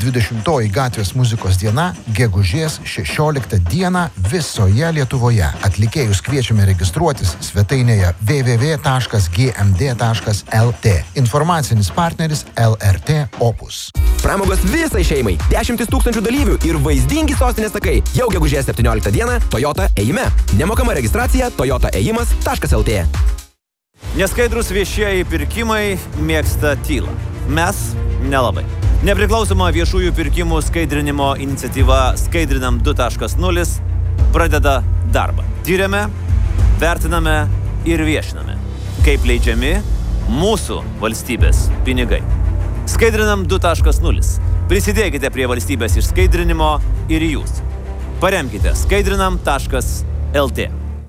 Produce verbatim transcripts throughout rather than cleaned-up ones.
dvidešimtoji gatvės muzikos diena gegužės šešioliktą dieną visoje Lietuvoje. Atlikėjus kviečiame registruotis svetainėje w w w taškas g m d taškas l t. Informacinis partneris L R T Opus. Pramogos visai šeimai. Dešimtis tūkstančių dalyvių ir vaizdingi sostinės takai. Jau gegužės septynioliktą dieną Toyota ėjime. Nemokama registracija toyota ėjimas taškas l t. Neskaidrus viešieji pirkimai mėgsta tylą. Mes nelabai. Nepriklausoma viešųjų pirkimų skaidrinimo iniciatyva Skaidrinam du taškas nulis pradeda darbą. Tyrėme, vertiname ir viešiname, kaip leidžiami mūsų valstybės pinigai. Skaidrinam du taškas nulis. Prisidėkite prie valstybės išskaidrinimo ir jūs. Paremkite skaidrinam taškas l t.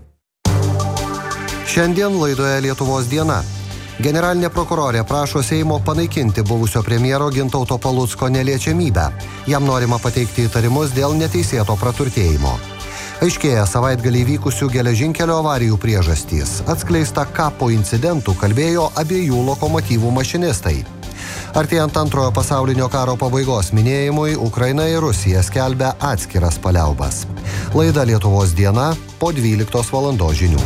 Šiandien laidoje Lietuvos diena. Generalinė prokurorė prašo Seimo panaikinti buvusio premjero Gintauto Palucko neliečiamybę. Jam norima pateikti įtarimus dėl neteisėto praturtėjimo. Aiškėja savaitgalį vykusių geležinkelio avarijų priežastys. Atskleista, ką po incidentų kalbėjo abiejų lokomotyvų mašinistai. Artėjant antrojo pasaulinio karo pabaigos minėjimui, Ukraina ir Rusija skelbia atskiras paliaubas. Laida Lietuvos diena po dvyliktos valandos žinių.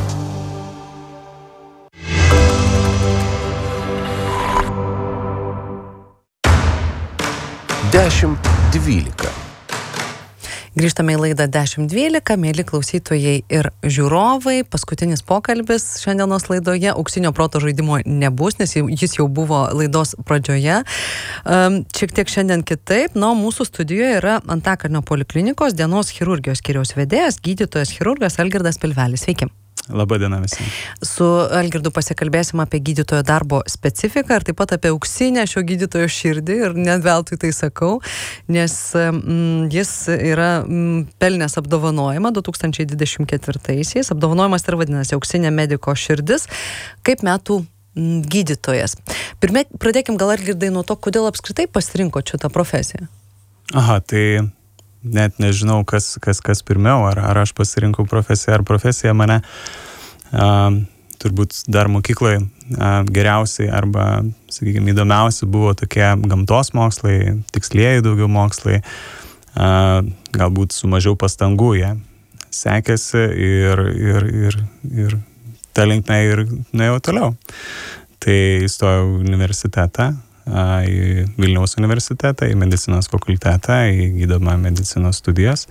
dešimt dvylika. Grįžtame į laidą dešimt dvylika, mėly klausytojai ir žiūrovai. Paskutinis pokalbis šiandienos laidoje. Auksinio proto žaidimo nebus, nes jis jau buvo laidos pradžioje. Šiek tiek šiandien kitaip. Na, mūsų studijoje yra Antakalnio poliklinikos dienos chirurgijos skyriaus vedėjas, gydytojas chirurgas Algirdas Pilvelis. Sveiki. Labadiena visi. Su Algirdu pasikalbėsim apie gydytojo darbo specifiką ir taip pat apie auksinę šio gydytojo širdį, ir net veltui tai sakau, nes mm, jis yra mm, pelnęs apdovanojimą du tūkstančiai dvidešimt ketvirtaisiais. Apdovanojimas ir vadinasi Auksinė mediko širdis kaip metų mm, gydytojas. Pirmie, pradėkim gal Algirdai nuo to, kodėl apskritai pasirinko šitą profesiją. Aha, tai net nežinau, kas, kas, kas pirmiau, ar, ar aš pasirinkau profesiją, ar profesija mane. Uh, turbūt dar mokykloje uh, geriausiai arba, sakykime, įdomiausi buvo tokie gamtos mokslai, tikslieji daugiau mokslai, uh, galbūt su mažiau pastangų jie sekėsi ir, ir, ir, ir ta linkme ir nuėjau toliau. Tai įstojau į universitetą, į Vilniaus universitetą, į medicinos fakultetą, į gydomą medicinos studijas.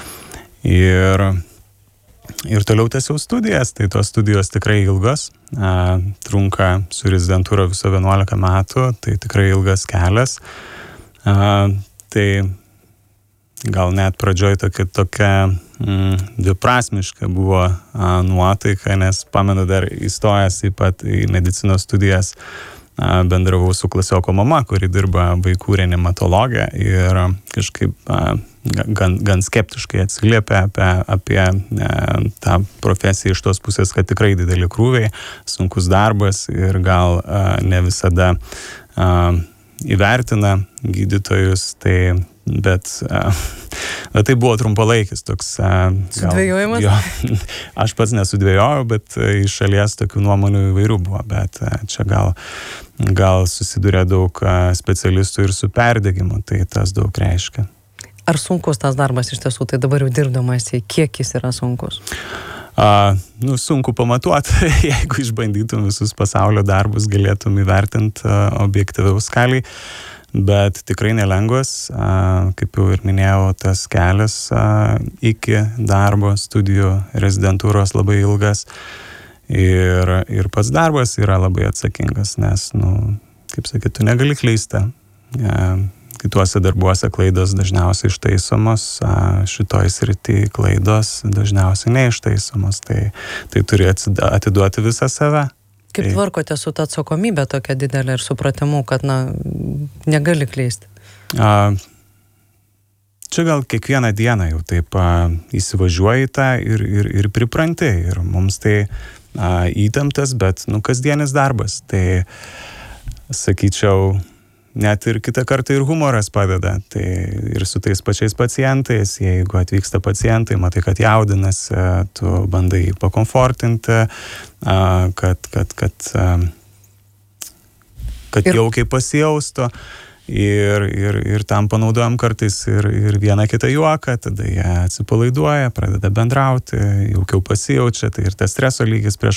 Ir, ir toliau tęsiau studijas. Tai tos studijos tikrai ilgos. A, trunka su rezidentūra viso vienuolika metų. Tai tikrai ilgas kelias. A, tai gal net pradžioj tokia, tokia mm, dviprasmiška buvo a, nuotaika, nes pamenu dar įstojęs į pat į medicinos studijas bendravau su klasioko mama, kuri dirba vaikų reanimatologė ir kažkaip gan, gan skeptiškai atsiliepė apie, apie tą profesiją iš tos pusės, kad tikrai dideli krūviai, sunkus darbas ir gal ne visada įvertina gydytojus, tai bet, bet tai buvo trumpalaikis toks sudvejojimas. Jo, aš pats nesudvejojau, bet iš šalies tokių nuomonių įvairių buvo, bet čia gal, gal susiduria daug specialistų ir su perdegimu, tai tas daug reiškia. Ar sunkus tas darbas iš tiesų, tai dabar jau dirbdamas, kiek jis yra sunkus? A, nu, sunku pamatuoti, jeigu išbandytum visus pasaulio darbus, galėtum įvertinti objektyviau skaliai. Bet tikrai nelengvas, kaip jau ir minėjau, tas kelias iki darbo, studijų, rezidentūros labai ilgas ir, ir pats darbas yra labai atsakingas, nes, nu, kaip sakyt, tu negali klysti. Kituose darbuose klaidos dažniausiai ištaisomos, šitoj srity klaidos dažniausiai neištaisomos, tai, tai turi atiduoti visą save. Kaip tvarkote su ta atsakomybė tokia didelė ir supratimu, kad, na, negali klysti? A, čia gal kiekvieną dieną jau taip a, įsivažiuoji tą ir, ir, ir pripranti. Ir mums tai a, įtemptas, bet, nu, kasdienis darbas. Tai, sakyčiau, net ir kitą kartą ir humoras padeda. Tai ir su tais pačiais pacientais, jeigu atvyksta pacientai, matai, kad jaudinasi, tu bandai pakomfortinti, kad, kad, kad, kad jaukiai pasijaustų. Ir, ir, ir tam panaudojam kartais ir, ir vieną kitą juoką, tada jie atsipalaiduoja, pradeda bendrauti, jaukiau pasijaučia, tai ir tas streso lygis prieš